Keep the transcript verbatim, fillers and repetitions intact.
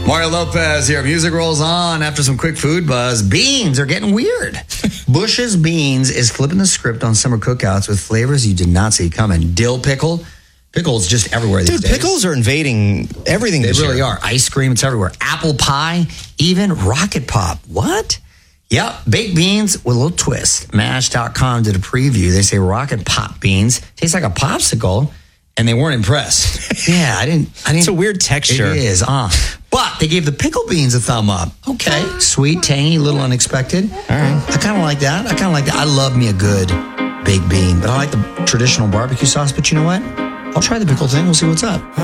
Mario Lopez here. Music rolls on after some quick food buzz. Beans are getting weird. Bush's Beans is flipping the script on summer cookouts with flavors you did not see coming. Dill pickle. Pickles just everywhere these Dude, days. pickles are invading everything They this really year. are. Ice cream, it's everywhere. Apple pie, even rocket pop. What? Yep, baked beans with a little twist. Mash dot com did a preview. They say rocket pop beans taste like a popsicle, and they weren't impressed. yeah, I didn't. I didn't. It's a weird texture. It is, uh. But they gave the pickle beans a thumb up. Okay, sweet, tangy, a little unexpected. All right, I kind of like that. I kind of like that. I love me a good baked bean, but I like the traditional barbecue sauce. But you know what? I'll try the pickle thing. We'll see what's up.